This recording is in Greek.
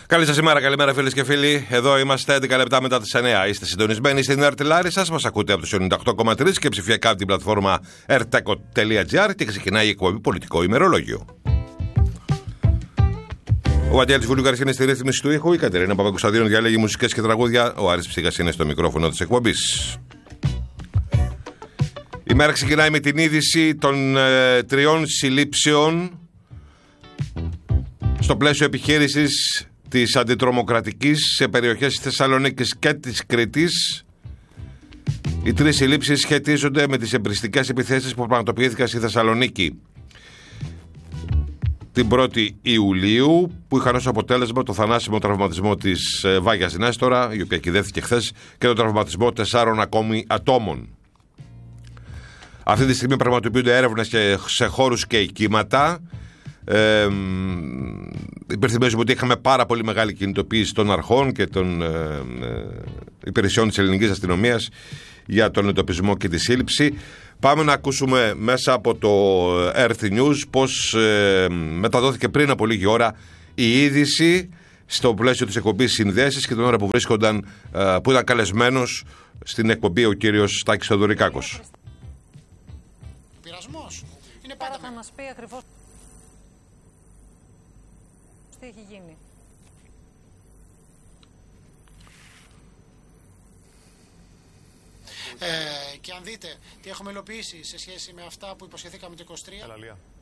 Καλή σας ημέρα, καλημέρα φίλες και φίλοι. Εδώ είμαστε 11 λεπτά μετά τις 9. Είστε συντονισμένοι στην ΕΡΤ Λάρισσας. Μας ακούτε από τους 98,3 και ψηφιακά από την πλατφόρμα erteco.gr και ξεκινάει η εκπομπή Πολιτικό Ημερολόγιο. Ο Βαγγέλης Βουλιουγκαρής είναι στη ρύθμιση του ήχου. Η Κατερίνα Παπακοσταντίνου διαλέγει μουσικές και τραγούδια. Ο Άρης Ψήγας είναι στο μικρόφωνο της εκπομπής. Η μέρα ξεκινάει με την είδηση των 3 συλλήψεων στο πλαίσιο επιχείρησης της αντιτρομοκρατικής σε περιοχές της Θεσσαλονίκης και της Κρήτης. Οι 3 συλλήψεις σχετίζονται με τις εμπριστικές επιθέσεις που πραγματοποιήθηκαν στη Θεσσαλονίκη την 1η Ιουλίου, που είχαν ως αποτέλεσμα το θανάσιμο τραυματισμό της Βάγιας Νέστορα, η οποία κυδεύτηκε χθες, και τον τραυματισμό 4 ακόμη ατόμων. Αυτή τη στιγμή πραγματοποιούνται έρευνες και σε χώρους και οικήματα. Υπενθυμίζουμε ότι είχαμε πάρα πολύ μεγάλη κινητοποίηση των αρχών και των υπηρεσιών της ελληνικής αστυνομίας για τον εντοπισμό και τη σύλληψη. Πάμε να ακούσουμε μέσα από το Earth News πως μεταδόθηκε πριν από λίγη ώρα η είδηση στο πλαίσιο της εκπομπής Συνδέσεις και την ώρα που που ήταν καλεσμένος στην εκπομπή ο κύριος Στάκης Θεοδωρικάκος. Πειρασμός. Είναι πάντα θα μας πει ακριβώς τι έχει γίνει. Και αν δείτε τι έχουμε υλοποιήσει σε σχέση με αυτά που υποσχεθήκαμε το 23.